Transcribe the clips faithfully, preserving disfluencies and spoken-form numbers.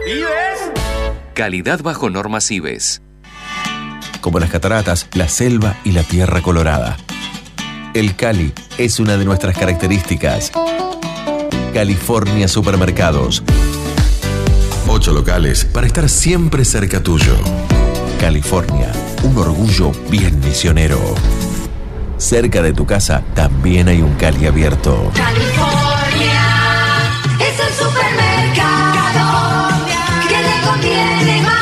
¿Ives? Calidad bajo normas Ives. Como las cataratas, la selva y la tierra colorada. El Cali es una de nuestras características. California Supermercados. Ocho locales para estar siempre cerca tuyo. California, un orgullo bien misionero. Cerca de tu casa también hay un Cali abierto. California es el supermercado que te conviene más.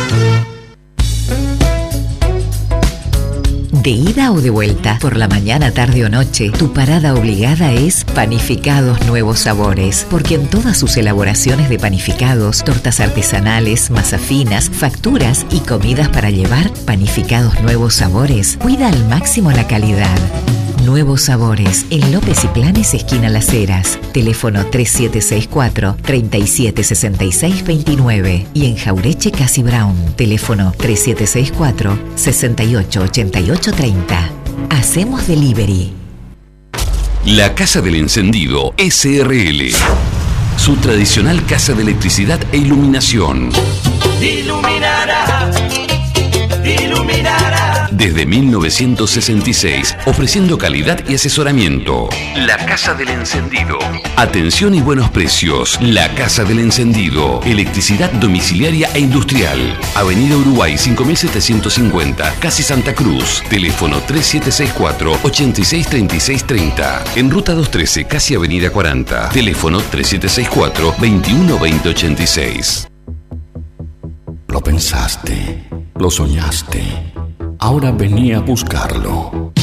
De ida o de vuelta, por la mañana, tarde o noche, tu parada obligada es Panificados Nuevos Sabores, porque en todas sus elaboraciones de panificados, tortas artesanales, masas finas, facturas y comidas para llevar, Panificados Nuevos Sabores cuida al máximo la calidad. Nuevos Sabores, en López y Planes, esquina Las Heras. Teléfono tres siete seis cuatro, tres siete seis seis dos nueve. Y en Jaureche Casi Brown. Teléfono tres siete seis cuatro, seis ocho ocho ocho tres cero. Hacemos delivery. La Casa del Encendido S R L. Su tradicional casa de electricidad e iluminación. Iluminará, iluminará. Desde mil novecientos sesenta y seis, ofreciendo calidad y asesoramiento. La Casa del Encendido. Atención y buenos precios. La Casa del Encendido. Electricidad domiciliaria e industrial. Avenida Uruguay cinco mil setecientos cincuenta, Casi Santa Cruz. Teléfono tres siete seis cuatro, ocho seis tres seis tres cero. En Ruta doscientos trece, Casi Avenida cuarenta. Teléfono tres siete seis cuatro, veintiuno veinte ochenta y seis. Lo pensaste, lo soñaste. Ahora venía a buscarlo.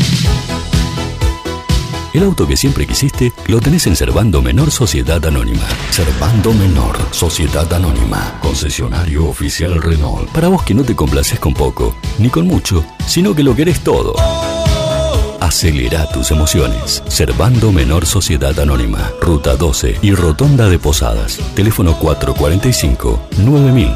El auto que siempre quisiste lo tenés en Servando Menor Sociedad Anónima. Servando Menor Sociedad Anónima. Concesionario oficial Renault. Para vos que no te complaces con poco, ni con mucho, sino que lo querés todo. Acelera tus emociones. Servando Menor Sociedad Anónima. Ruta doce y Rotonda de Posadas. Teléfono cuatro cuatro cinco, nueve mil.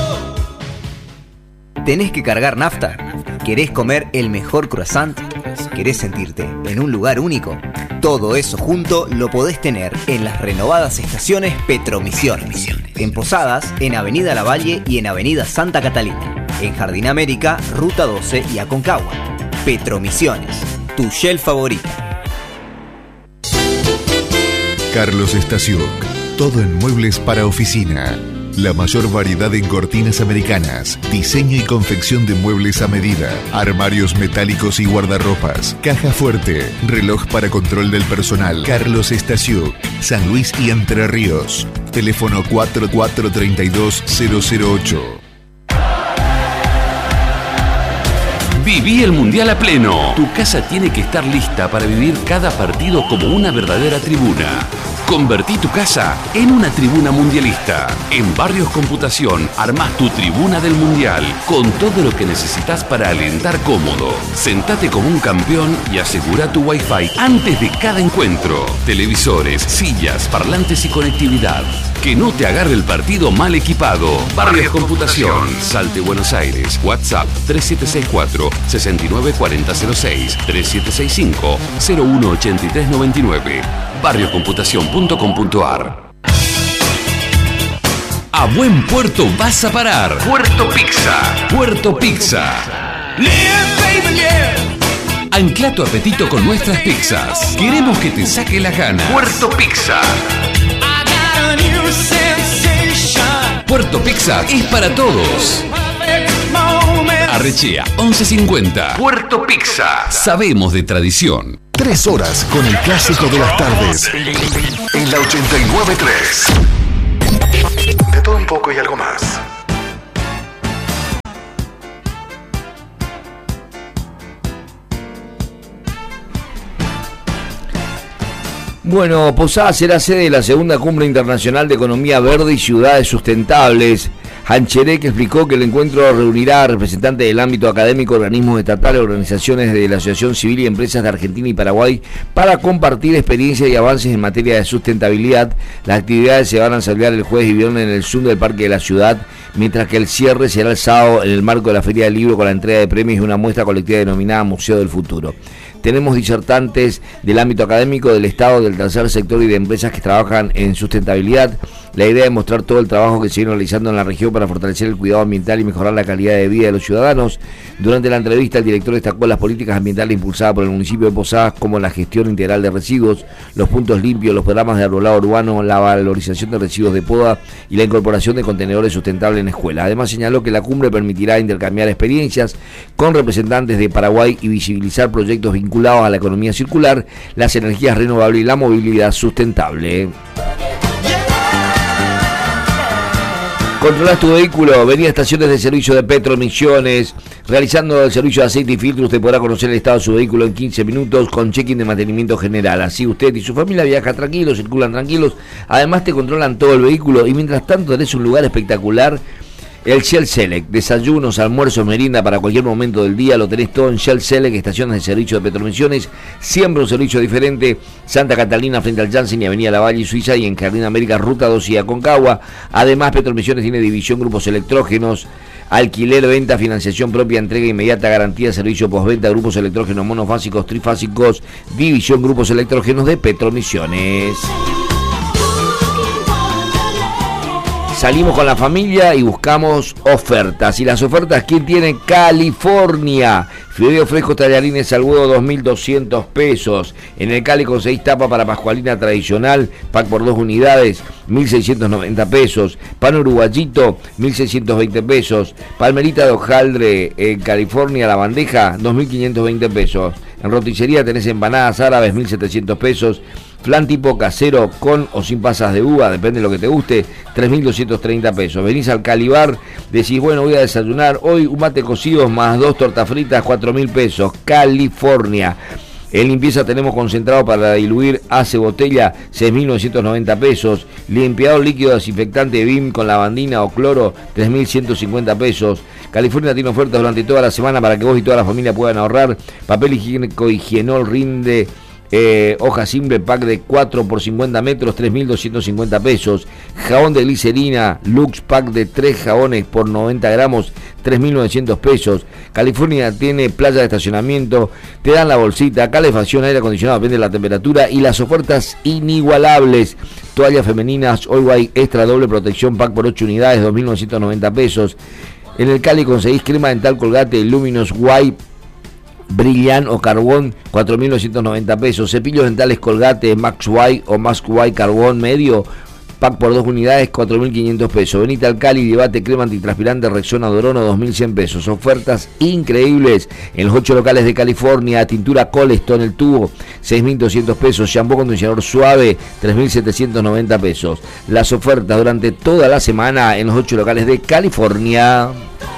¿Tenés que cargar nafta? ¿Querés comer el mejor croissant? ¿Querés sentirte en un lugar único? Todo eso junto lo podés tener en las renovadas estaciones Petromisiones. En Posadas, en Avenida Lavalle y en Avenida Santa Catalina. En Jardín América, Ruta doce y Aconcagua. Petromisiones, tu Shell favorita. Carlos Stasiuk, todo en muebles para oficina. La mayor variedad en cortinas americanas, diseño y confección de muebles a medida, armarios metálicos y guardarropas, caja fuerte, reloj para control del personal. Carlos Stasiuk, San Luis y Entre Ríos. Teléfono cuatro cuatro tres dos cero cero ocho. Viví el Mundial a pleno. Tu casa tiene que estar lista para vivir cada partido como una verdadera tribuna. Convertí tu casa en una tribuna mundialista. En Barrios Computación armás tu tribuna del Mundial con todo lo que necesitas para alentar cómodo. Sentate como un campeón y asegura tu Wi-Fi antes de cada encuentro. Televisores, sillas, parlantes y conectividad. Que no te agarre el partido mal equipado. Barrios Computación, Salte, Buenos Aires. WhatsApp tres siete seis cuatro, seis nueve cuatro cero cero seis, tres siete seis cinco, cero uno ocho tres nueve nueve. barrio computación punto com punto ar. A buen puerto vas a parar. Puerto Pizza. Puerto Pizza. Ancla tu apetito con nuestras pizzas. Queremos que te saque la gana. Puerto Pizza. Puerto Pizza es para todos. Arrechea once cincuenta. Puerto Pizza. Sabemos de tradición. Tres horas con el clásico de las tardes. En la ochenta y nueve punto tres. De todo un poco y algo más. Bueno, Posadas será sede de la segunda Cumbre Internacional de Economía Verde y Ciudades Sustentables. Hancherek explicó que el encuentro reunirá a representantes del ámbito académico, organismos estatales, organizaciones de la Asociación Civil y empresas de Argentina y Paraguay para compartir experiencias y avances en materia de sustentabilidad. Las actividades se van a desarrollar el jueves y viernes en el Zoom del Parque de la Ciudad, mientras que el cierre será el sábado en el marco de la Feria del Libro con la entrega de premios y una muestra colectiva denominada Museo del Futuro. Tenemos disertantes del ámbito académico, del Estado, del tercer sector y de empresas que trabajan en sustentabilidad. La idea es mostrar todo el trabajo que se viene realizando en la región para fortalecer el cuidado ambiental y mejorar la calidad de vida de los ciudadanos. Durante la entrevista, el director destacó las políticas ambientales impulsadas por el municipio de Posadas, como la gestión integral de residuos, los puntos limpios, los programas de arbolado urbano, la valorización de residuos de poda y la incorporación de contenedores sustentables en escuelas. Además, señaló que la cumbre permitirá intercambiar experiencias con representantes de Paraguay y visibilizar proyectos vinculados a la economía circular, las energías renovables y la movilidad sustentable. Controlás tu vehículo, vení a estaciones de servicio de Petromisiones. Realizando el servicio de aceite y filtro, usted podrá conocer el estado de su vehículo en quince minutos con check-in de mantenimiento general. Así usted y su familia viajan tranquilos, circulan tranquilos. Además te controlan todo el vehículo y mientras tanto tenés un lugar espectacular. El Shell Select, desayunos, almuerzos, merienda para cualquier momento del día, lo tenés todo en Shell Select, estaciones de servicio de Petromisiones, siempre un servicio diferente. Santa Catalina frente al Janssen y Avenida Lavalle y Suiza, y en Jardín América, Ruta dos y Aconcagua. Además, Petromisiones tiene división grupos electrógenos, alquiler, venta, financiación propia, entrega inmediata, garantía, servicio postventa, grupos electrógenos monofásicos, trifásicos, división grupos electrógenos de Petromisiones. Salimos con la familia y buscamos ofertas. Y las ofertas, ¿quién tiene? California. Fideos frescos tallarines al huevo, dos mil doscientos pesos. En el Cali conseguís tapa para pascualina tradicional, pack por dos unidades, mil seiscientos noventa pesos. Pan uruguayito, mil seiscientos veinte pesos. Palmerita de hojaldre en California, la bandeja, dos mil quinientos veinte pesos. En roticería tenés empanadas árabes, mil setecientos pesos. Flan tipo casero con o sin pasas de uva, depende de lo que te guste, tres mil doscientos treinta pesos. Venís al Calibar, decís, bueno, voy a desayunar hoy un mate cocido más dos tortas fritas, cuatro mil pesos. California. En limpieza tenemos concentrado para diluir hace botella, seis mil novecientos noventa pesos. Limpiador líquido desinfectante B I M con lavandina o cloro, tres mil ciento cincuenta pesos. California tiene ofertas durante toda la semana para que vos y toda la familia puedan ahorrar. Papel higiénico Higienol rinde Eh, hoja simple, pack de cuatro por cincuenta metros, tres mil doscientos cincuenta pesos. Jabón de glicerina Lux, pack de tres jabones por noventa gramos, tres mil novecientos pesos. California tiene playa de estacionamiento, te dan la bolsita, calefacción, aire acondicionado, depende de la temperatura, y las ofertas inigualables. Toallas femeninas All White Extra doble protección, pack por ocho unidades, dos mil novecientos noventa pesos. En el Cali conseguís crema dental Colgate Luminous White Brillant o Carbón, cuatro mil novecientos noventa pesos. Cepillos dentales Colgate Max White o Max White Carbón medio, pack por dos unidades, cuatro mil quinientos pesos. Venite al Cali y debate crema antitranspirante Rexona Dorono, dos mil cien pesos. Ofertas increíbles en los ocho locales de California. Tintura Coleston el tubo, seis mil doscientos pesos. Shampoo acondicionador suave, tres mil setecientos noventa pesos. Las ofertas durante toda la semana en los ocho locales de California.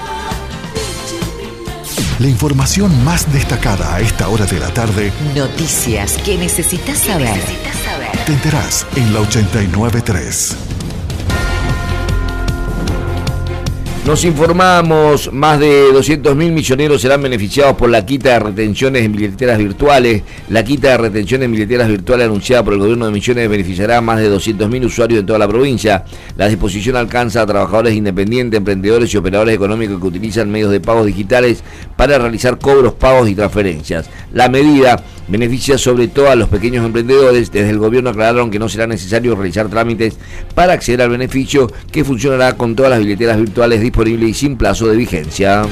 La información más destacada a esta hora de la tarde. Noticias que necesitas saber. Te enterás en la ochenta y nueve punto tres. Nos informamos, más de doscientos mil milloneros serán beneficiados por la quita de retenciones en billeteras virtuales. La quita de retenciones en billeteras virtuales anunciada por el gobierno de Misiones beneficiará a más de doscientos mil usuarios en toda la provincia. La disposición alcanza a trabajadores independientes, emprendedores y operadores económicos que utilizan medios de pagos digitales para realizar cobros, pagos y transferencias. La medida beneficia sobre todo a los pequeños emprendedores. Desde el gobierno aclararon que no será necesario realizar trámites para acceder al beneficio, que funcionará con todas las billeteras virtuales disponibles y sin plazo de vigencia.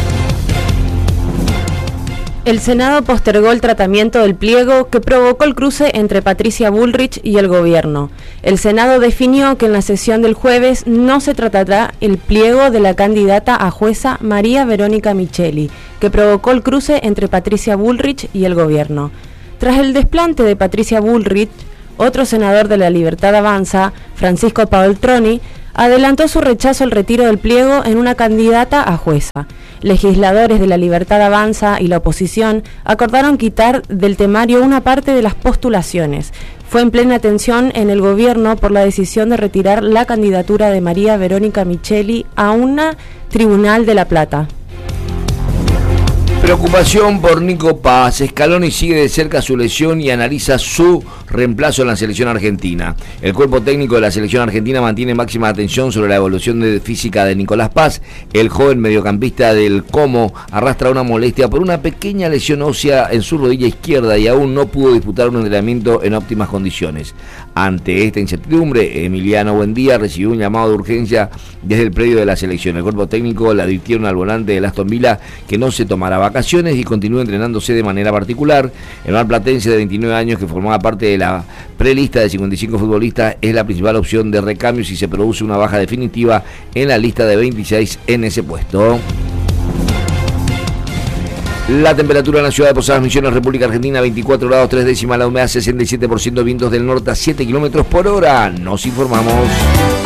El Senado postergó el tratamiento del pliego que provocó el cruce entre Patricia Bullrich y el gobierno. El Senado definió que en la sesión del jueves no se tratará el pliego de la candidata a jueza María Verónica Micheli, que provocó el cruce entre Patricia Bullrich y el gobierno. Tras el desplante de Patricia Bullrich, otro senador de la Libertad Avanza, Francisco Paoltroni, adelantó su rechazo al retiro del pliego en una candidata a jueza. Legisladores de la Libertad Avanza y la oposición acordaron quitar del temario una parte de las postulaciones. Fue en plena tensión en el gobierno por la decisión de retirar la candidatura de María Verónica Micheli a una tribunal de La Plata. Preocupación por Nico Paz. Scaloni sigue de cerca su lesión y analiza su reemplazo en la selección argentina. El cuerpo técnico de la selección argentina mantiene máxima atención sobre la evolución de física de Nicolás Paz. El joven mediocampista del Como arrastra una molestia por una pequeña lesión ósea en su rodilla izquierda y aún no pudo disputar un entrenamiento en óptimas condiciones. Ante esta incertidumbre, Emiliano Buendía recibió un llamado de urgencia desde el predio de la selección. El cuerpo técnico le advirtieron al volante del Aston Villa que no se tomará vacaciones y continúa entrenándose de manera particular. El marplatense de veintinueve años, que formaba parte de la prelista de cincuenta y cinco futbolistas, es la principal opción de recambio si se produce una baja definitiva en la lista de veintiséis en ese puesto. La temperatura en la ciudad de Posadas Misiones, República Argentina, veinticuatro grados tres décimas, la humedad sesenta y siete por ciento, vientos del norte a siete kilómetros por hora. Nos informamos.